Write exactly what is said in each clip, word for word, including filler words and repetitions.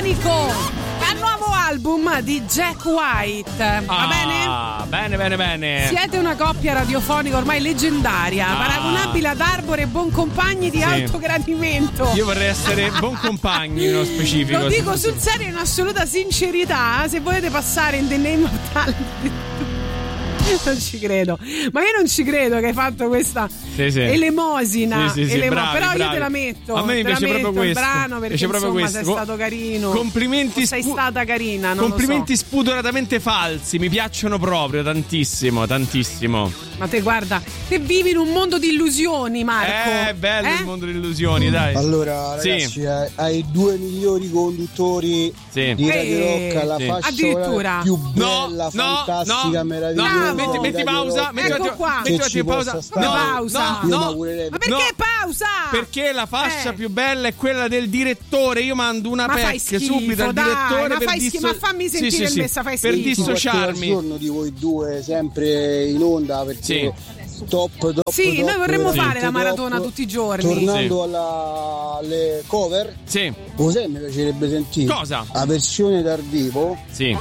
Panico! Al nuovo album di Jack White. Va ah, bene? Bene, bene, bene. Siete una coppia radiofonica ormai leggendaria, ah. paragonabile ad Arbore e Boncompagni di sì. alto gradimento. Io vorrei essere Boncompagni nello specifico. Lo dico sul serio in assoluta sincerità. Se volete passare in The Name of Talent. Non ci credo, ma io non ci credo che hai fatto questa sì, sì. elemosina. Sì, sì, sì, elemo- bravi, però bravi. io te la metto. A me mi piace proprio questo. Il brano perché piace proprio insomma questo. sei stato carino. Complimenti. O sei spu- stata carina. Non complimenti lo so. spudoratamente falsi. Mi piacciono proprio tantissimo, tantissimo. Ma te guarda, te vivi in un mondo di illusioni, Marco. È bello eh? il mondo di illusioni, dai. Allora, ragazzi, sì. hai, hai due migliori conduttori sì. di Radio eh, Rock, la sì. fascia addirittura più no, bella, no, fantastica, no, meravigliosa. No, metti, metti pausa, metti ecco attimo, qua. metti Che ci attimo pausa. possa stare. No, pausa. no, Io no. mi Ma perché No. pausa? Perché la fascia Eh. più bella è quella del direttore. Io mando una Ma fai pecca schifo, subito al dai, direttore ma per fai schifo, disso- ma fammi sentire sì, sì, il sì, messa, fai per schifo. dissociarmi. Il giorno di voi due sempre in onda perché Sì. top top Sì, top, noi vorremmo veramente fare la maratona top. tutti i giorni. Tornando Sì. alla, alle cover, Sì. cos'è mi piacerebbe sentire? Cosa? La versione dal vivo Sì.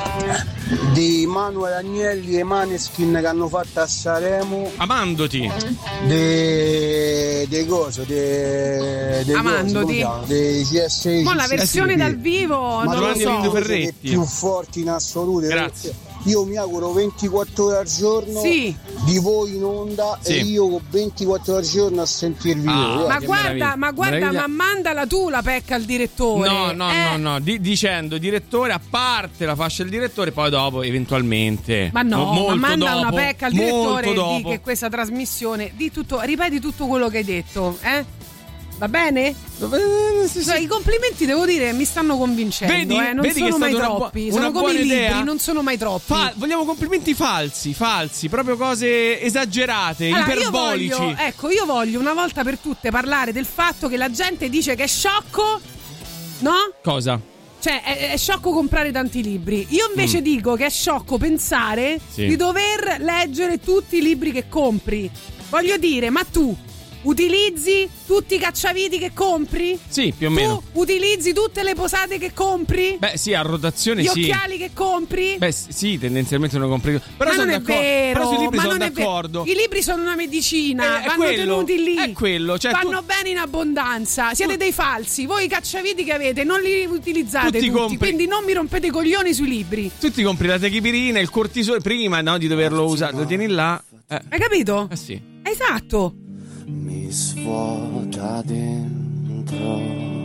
di Manuel Agnelli e Maneskin che hanno fatto a Sanremo Amandoti. dei de coso de, de Amandoti. dei C S I. Ma la versione sì, dal vivo ma non lo Giovanni so. Lindo le Ferretti. più forti in assoluto. Grazie. Io mi auguro ventiquattro ore al giorno Sì. di voi in onda Sì. e io con ventiquattro ore al giorno a sentirvi Ah. voi. Ma che guarda, meraviglia. ma guarda, Meraviglia. ma mandala tu la pecca al direttore. No, no, eh? no, no, Di- dicendo direttore, a parte la fascia del direttore, poi dopo eventualmente. Ma no, mo- molto ma manda dopo, una pecca al molto direttore e di dopo. che questa trasmissione di tutto, ripeti tutto quello che hai detto, eh? Va bene? Cioè, i complimenti devo dire mi stanno convincendo, Vedi? eh? Non Vedi che sono è mai stata una troppi, bu- sono una come i buona libri, idea? non sono mai troppi. Fa- vogliamo complimenti falsi, falsi, proprio cose esagerate, Allora, iperbolici. Io voglio, ecco, io voglio una volta per tutte parlare del fatto che la gente dice che è sciocco, no? Cosa? Cioè, è, è sciocco comprare tanti libri. Io invece Mm. dico che è sciocco pensare Sì. di dover leggere tutti i libri che compri. Voglio dire, ma tu utilizzi tutti i cacciaviti che compri? Sì, più o Tu meno. utilizzi tutte le posate che compri? Beh, sì, a rotazione Gli sì. occhiali che compri? Beh, s- sì, tendenzialmente non compri. Però ma sono non è d'accordo. vero, Però sui libri ma sono non è vero. d'accordo. I libri sono una medicina, Eh, è vanno quello, tenuti lì. è quello, cioè vanno tu- bene in abbondanza. Siete Tu- dei falsi. Voi i cacciaviti che avete non li utilizzate Tutti tutti, compri- quindi non mi rompete i coglioni sui libri. Tu ti compri la tachipirina, il cortisone prima, no, di doverlo usare, lo tieni là. Eh, Hai capito? eh sì. Esatto. Mi svuota dentro.